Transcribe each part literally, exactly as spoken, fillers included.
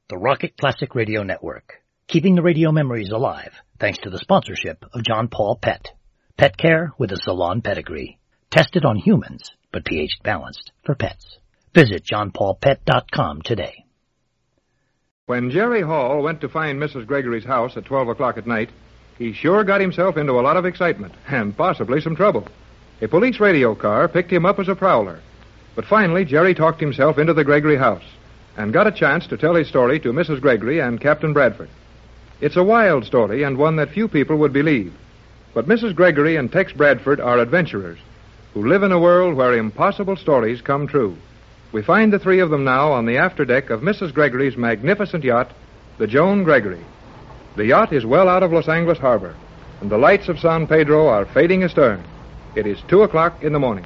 the Rocket Classic Radio Network, keeping the radio memories alive thanks to the sponsorship of John Paul Pet. Pet care with a salon pedigree. Tested on humans, but pH balanced for pets. Visit john paul pet dot com today. When Jerry Hall went to find Missus Gregory's house at twelve o'clock at night, he sure got himself into a lot of excitement, and possibly some trouble. A police radio car picked him up as a prowler. But finally, Jerry talked himself into the Gregory house and got a chance to tell his story to Missus Gregory and Captain Bradford. It's a wild story and one that few people would believe. But Missus Gregory and Tex Bradford are adventurers who live in a world where impossible stories come true. We find the three of them now on the afterdeck of Missus Gregory's magnificent yacht, the Joan Gregory. The yacht is well out of Los Angeles Harbor, and the lights of San Pedro are fading astern. It is two o'clock in the morning.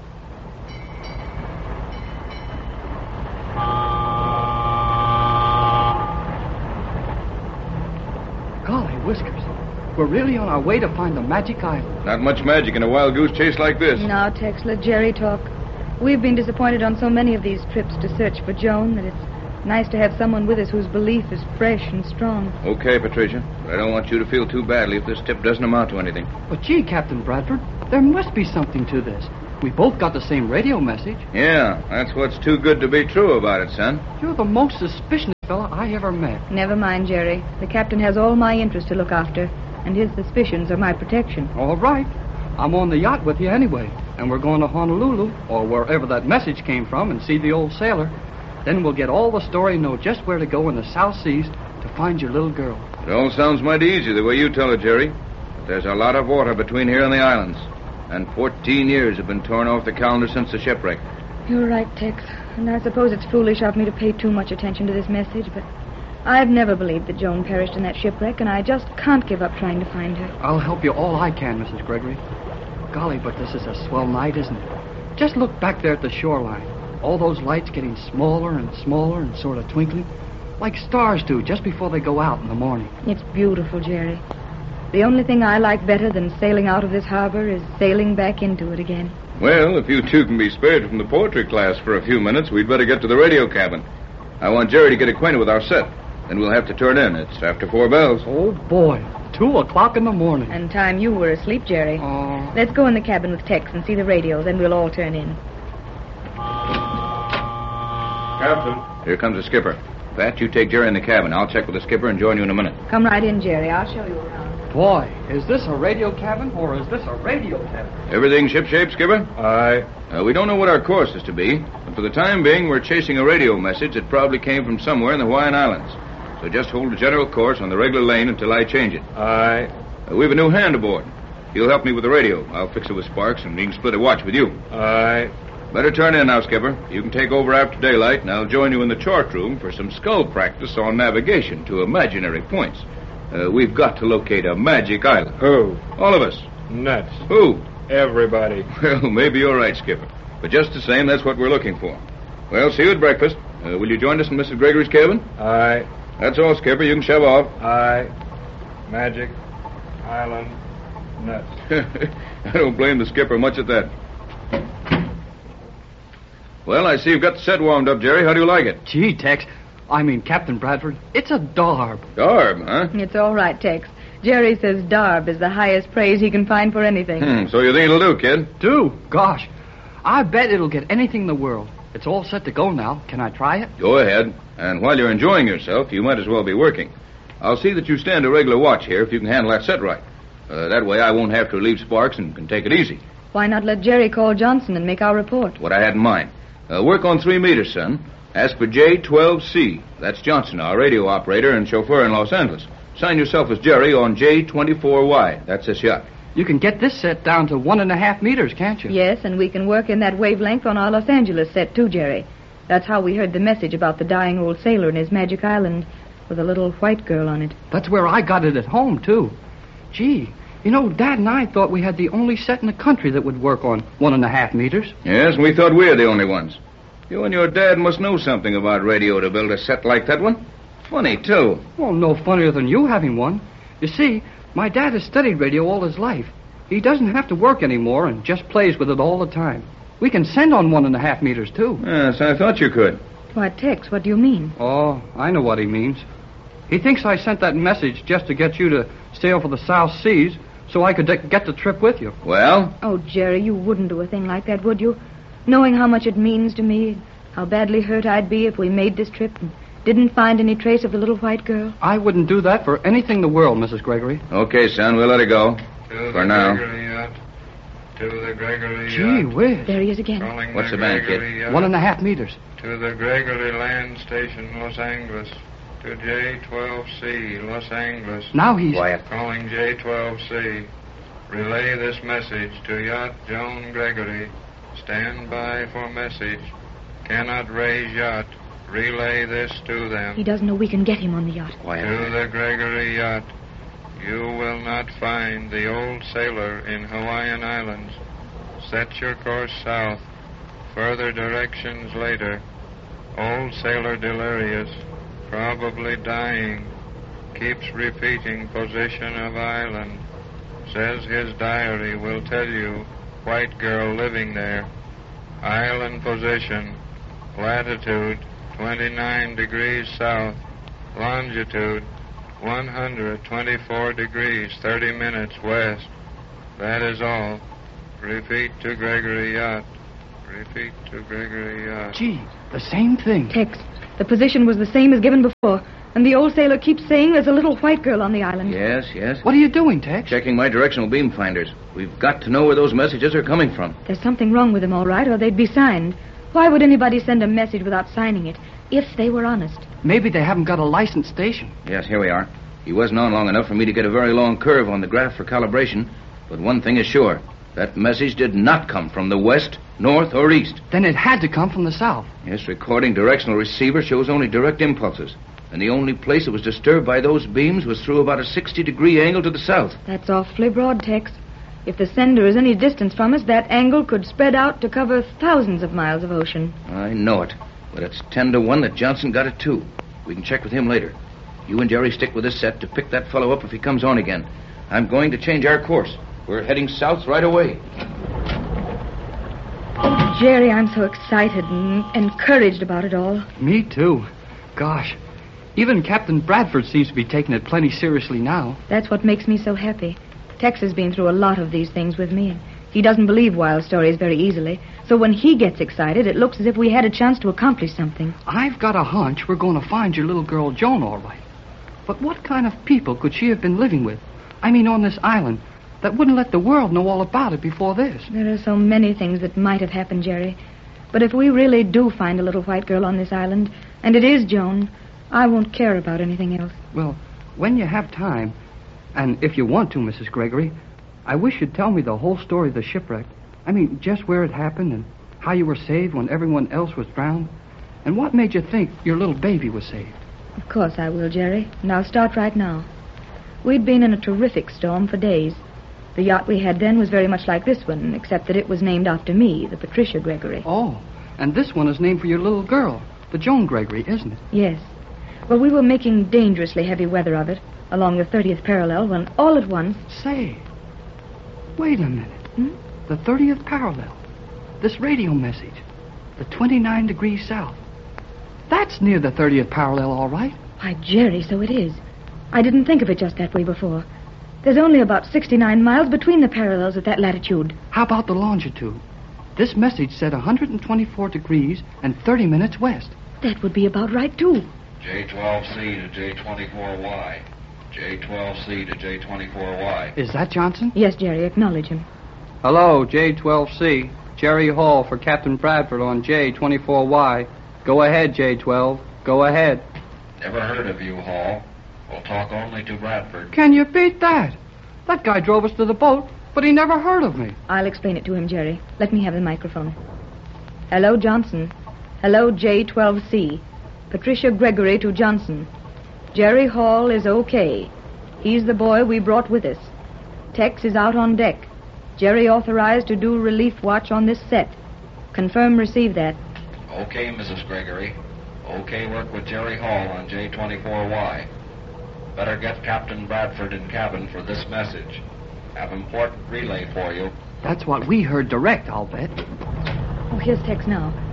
Golly whiskers. We're really on our way to find the magic island. Not much magic in a wild goose chase like this. Now, Tex, let Jerry talk. We've been disappointed on so many of these trips to search for Joan that it's nice to have someone with us whose belief is fresh and strong. Okay, Patricia. But I don't want you to feel too badly if this tip doesn't amount to anything. But gee, Captain Bradford, there must be something to this. We both got the same radio message. Yeah, that's what's too good to be true about it, son. You're the most suspicious fella I ever met. Never mind, Jerry. The captain has all my interest to look after, and his suspicions are my protection. All right. I'm on the yacht with you anyway, and we're going to Honolulu, or wherever that message came from, and see the old sailor. Then we'll get all the story and know just where to go in the South Seas to find your little girl. It all sounds mighty easy the way you tell it, Jerry. But there's a lot of water between here and the islands, and fourteen years have been torn off the calendar since the shipwreck. You're right, Tex, and I suppose it's foolish of me to pay too much attention to this message, but I've never believed that Joan perished in that shipwreck, and I just can't give up trying to find her. I'll help you all I can, Missus Gregory. Golly, but this is a swell night, isn't it? Just look back there at the shoreline. All those lights getting smaller and smaller and sort of twinkling, like stars do just before they go out in the morning. It's beautiful, Jerry. The only thing I like better than sailing out of this harbor is sailing back into it again. Well, if you two can be spared from the poetry class for a few minutes, we'd better get to the radio cabin. I want Jerry to get acquainted with our set. Then we'll have to turn in. It's after four bells. Oh, boy. Two o'clock in the morning. And time you were asleep, Jerry. Oh. Let's go in the cabin with Tex and see the radio, then we'll all turn in. Captain. Here comes the skipper. Pat, you take Jerry in the cabin. I'll check with the skipper and join you in a minute. Come right in, Jerry. I'll show you around. Boy, is this a radio cabin or is this a radio cabin? Everything shipshape, skipper? Aye. Uh, we don't know what our course is to be, but for the time being, we're chasing a radio message that probably came from somewhere in the Hawaiian Islands. So just hold a general course on the regular lane until I change it. Aye. Uh, we have a new hand aboard. He'll help me with the radio. I'll fix it with Sparks, and he can split a watch with you. Aye. Better turn in now, skipper. You can take over after daylight, and I'll join you in the chart room for some skull practice on navigation to imaginary points. Uh, we've got to locate a magic island. Who? All of us. Nuts. Who? Everybody. Well, maybe you're right, skipper. But just the same, that's what we're looking for. Well, see you at breakfast. Uh, will you join us in Missus Gregory's cabin? Aye. That's all, skipper. You can shove off. Aye. Magic Island nuts. I don't blame the skipper much at that. Well, I see you've got the set warmed up, Jerry. How do you like it? Gee, Tex, I mean, Captain Bradford, it's a darb. Darb, huh? It's all right, Tex. Jerry says darb is the highest praise he can find for anything. Hmm, so you think it'll do, kid? Do? Gosh, I bet it'll get anything in the world. It's all set to go now. Can I try it? Go ahead. And while you're enjoying yourself, you might as well be working. I'll see that you stand a regular watch here if you can handle that set right. Uh, that way I won't have to relieve Sparks and can take it easy. Why not let Jerry call Johnson and make our report? What I had in mind. Uh, work on three meters, son. As for J twelve C, that's Johnson, our radio operator and chauffeur in Los Angeles. Sign yourself as Jerry on J twenty-four Y. That's this yacht. You can get this set down to one and a half meters, can't you? Yes, and we can work in that wavelength on our Los Angeles set, too, Jerry. That's how we heard the message about the dying old sailor and his magic island with a little white girl on it. That's where I got it at home, too. Gee, you know, Dad and I thought we had the only set in the country that would work on one and a half meters. Yes, and we thought we were the only ones. You and your dad must know something about radio to build a set like that one. Funny, too. Well, no funnier than you having one. You see, my dad has studied radio all his life. He doesn't have to work anymore and just plays with it all the time. We can send on one and a half meters, too. Yes, I thought you could. Why, Tex, what do you mean? Oh, I know what he means. He thinks I sent that message just to get you to sail for the South Seas so I could de- get the trip with you. Well? Oh, Jerry, you wouldn't do a thing like that, would you? Knowing how much it means to me, how badly hurt I'd be if we made this trip and didn't find any trace of the little white girl. I wouldn't do that for anything in the world, Missus Gregory. Okay, son, we'll let her go. To For the now. Gregory yacht. To the Gregory Gee yacht. whiz. There he is again. Calling What's the band, kid? Gregory yacht. One and a half meters. To the Gregory Land Station, Los Angeles. To J twelve C, Los Angeles. Now he's... Quiet. Calling J twelve C. Relay this message to yacht Joan Gregory. Stand by for message. Cannot raise yacht. Relay this to them. He doesn't know we can get him on the yacht. Quiet. To the Gregory yacht. You will not find the old sailor in Hawaiian Islands. Set your course south. Further directions later. Old sailor delirious. Probably dying. Keeps repeating position of island. Says his diary will tell you white girl living there. Island position. Latitude twenty-nine degrees south. Longitude one hundred twenty-four degrees thirty minutes west. That is all. Repeat to Gregory yacht. Repeat to Gregory yacht. Gee, the same thing. Tex, the position was the same as given before, and the old sailor keeps saying there's a little white girl on the island. Yes, yes. What are you doing, Tex? Checking my directional beam finders. We've got to know where those messages are coming from. There's something wrong with them, all right, or they'd be signed. Why would anybody send a message without signing it, if they were honest? Maybe they haven't got a licensed station. Yes, here we are. He wasn't on long enough for me to get a very long curve on the graph for calibration, but one thing is sure. That message did not come from the west, north, or east. Then it had to come from the south. Yes, recording directional receiver shows only direct impulses. And the only place it was disturbed by those beams was through about a sixty-degree angle to the south. That's awfully broad, Tex. If the sender is any distance from us, that angle could spread out to cover thousands of miles of ocean. I know it. But it's ten to one that Johnson got it, too. We can check with him later. You and Jerry stick with this set to pick that fellow up if he comes on again. I'm going to change our course. We're heading south right away. Oh, Jerry, I'm so excited and encouraged about it all. Me too. Gosh, even Captain Bradford seems to be taking it plenty seriously now. That's what makes me so happy. Tex has been through a lot of these things with me, and he doesn't believe wild stories very easily. So when he gets excited, it looks as if we had a chance to accomplish something. I've got a hunch we're going to find your little girl Joan all right. But what kind of people could she have been living with? I mean, on this island, that wouldn't let the world know all about it before this. There are so many things that might have happened, Jerry. But if we really do find a little white girl on this island, and it is Joan, I won't care about anything else. Well, when you have time, and if you want to, Missus Gregory, I wish you'd tell me the whole story of the shipwreck. I mean, just where it happened and how you were saved when everyone else was drowned. And what made you think your little baby was saved? Of course I will, Jerry, and I'll start right now. We'd been in a terrific storm for days. The yacht we had then was very much like this one, except that it was named after me, the Patricia Gregory. Oh, and this one is named for your little girl, the Joan Gregory, isn't it? Yes. Well, we were making dangerously heavy weather of it, along the thirtieth parallel, when all at once... Say, wait a minute. Hmm? The thirtieth parallel. This radio message. The twenty-nine degrees south. That's near the thirtieth parallel, all right. Why, Jerry, so it is. I didn't think of it just that way before. There's only about sixty-nine miles between the parallels at that latitude. How about the longitude? This message said one hundred twenty-four degrees and thirty minutes west. That would be about right, too. J twelve C to J twenty-four Y. J twelve C to J twenty-four Y. Is that Johnson? Yes, Jerry, acknowledge him. Hello, J twelve C. Jerry Hall for Captain Bradford on J twenty-four Y. Go ahead, J twelve. Go ahead. Never heard of you, Hall. We'll talk only to Bradford. Can you beat that? That guy drove us to the boat, but he never heard of me. I'll explain it to him, Jerry. Let me have the microphone. Hello, Johnson. Hello, J twelve C. Patricia Gregory to Johnson. Jerry Hall is okay. He's the boy we brought with us. Tex is out on deck. Jerry authorized to do relief watch on this set. Confirm receive that. Okay, Missus Gregory. Okay, work with Jerry Hall on J twenty-four Y. Better get Captain Bradford in cabin for this message. Have important relay for you. That's what we heard direct, I'll bet. Oh, here's Tex now.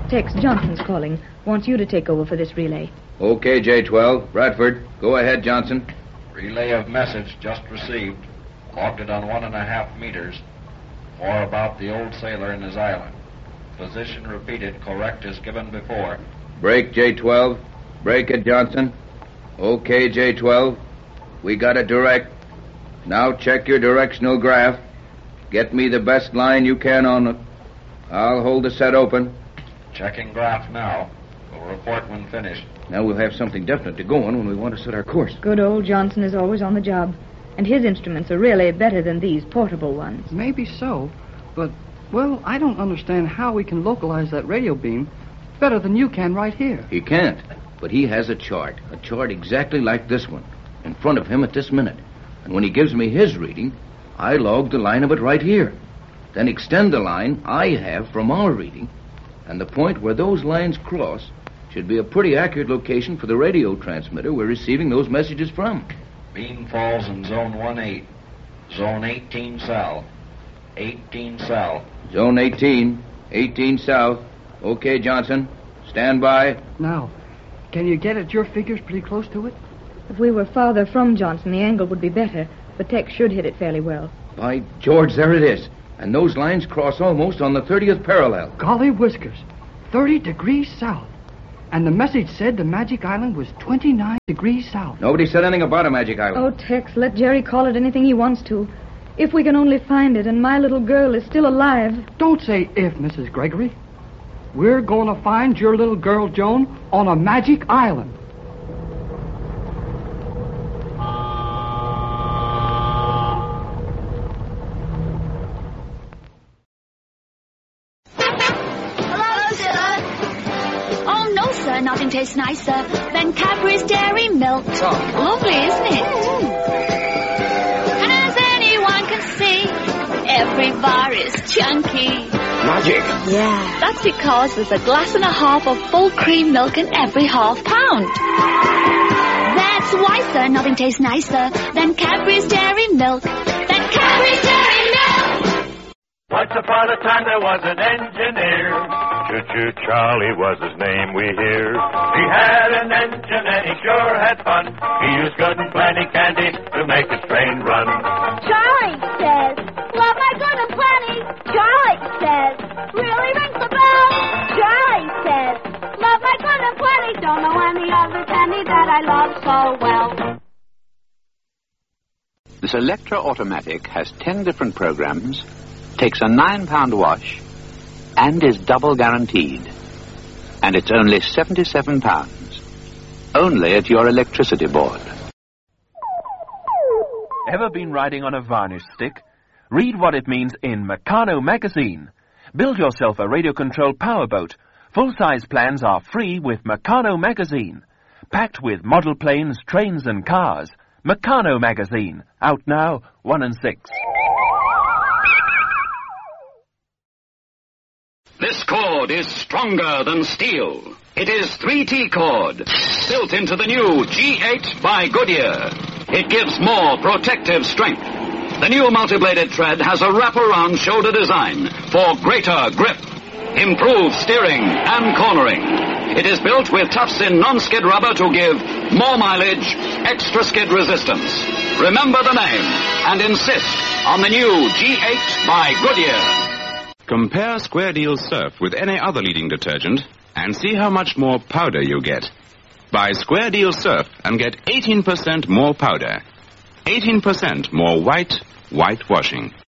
Tex Johnson's calling. Wants you to take over for this relay. Okay, J twelve. Bradford, go ahead, Johnson. Relay of message just received. Logged it on one and a half meters. More about the old sailor and his island. Position repeated, correct as given before. Break, J twelve. Break it, Johnson. Okay, J twelve. We got it direct. Now check your directional graph. Get me the best line you can on it. I'll hold the set open. Checking graph now. We'll report when finished. Now we'll have something definite to go on when we want to set our course. Good old Johnson is always on the job. And his instruments are really better than these portable ones. Maybe so, but, well, I don't understand how we can localize that radio beam better than you can right here. He can't, but he has a chart. A chart exactly like this one, in front of him at this minute. And when he gives me his reading, I log the line of it right here. Then extend the line I have from our reading, and the point where those lines cross should be a pretty accurate location for the radio transmitter we're receiving those messages from. Beam falls in zone one eight. Zone eighteen south. eighteen south. Zone eighteen. eighteen south. Okay, Johnson. Stand by. Now, can you get at your figures pretty close to it? If we were farther from Johnson, the angle would be better, but Tex should hit it fairly well. By George, there it is. And those lines cross almost on the thirtieth parallel. Golly whiskers. thirty degrees south. And the message said the Magic Island was twenty-nine degrees south. Nobody said anything about a Magic Island. Oh, Tex, let Jerry call it anything he wants to. If we can only find it and my little girl is still alive. Don't say if, Missus Gregory. We're going to find your little girl, Joan, on a Magic Island. Nothing tastes nicer than Cadbury's Dairy Milk. Oh. Lovely, isn't it? Mm. And as anyone can see, every bar is chunky. Magic. Yeah. That's because there's a glass and a half of full cream milk in every half pound. That's why, sir, nothing tastes nicer than Cadbury's Dairy Milk. Than Cadbury's Dairy Milk! Once upon a time there was an engineer. Choo-choo Charlie was his name, we hear. He had an engine and he sure had fun. He used good and plenty candy to make his train run. Charlie says, love my good and plenty. Charlie says, really rings the bell. Charlie says, love my good and plenty. Don't know any other candy that I love so well. This Electra Automatic has ten different programs, takes a nine-pound wash, and is double guaranteed. And it's only seventy-seven pounds. Only at your electricity board. Ever been riding on a varnish stick? Read what it means in Meccano magazine. Build yourself a radio-controlled powerboat. Full-size plans are free with Meccano magazine. Packed with model planes, trains and cars. Meccano magazine. Out now, one and six. This cord is stronger than steel. It is three T cord, built into the new G eight by Goodyear. It gives more protective strength. The new multi-bladed thread has a wraparound shoulder design for greater grip, improved steering and cornering. It is built with tufts-in non-skid rubber to give more mileage, extra skid resistance. Remember the name and insist on the new G eight by Goodyear. Compare Square Deal Surf with any other leading detergent and see how much more powder you get. Buy Square Deal Surf and get eighteen percent more powder. eighteen percent more white, white washing.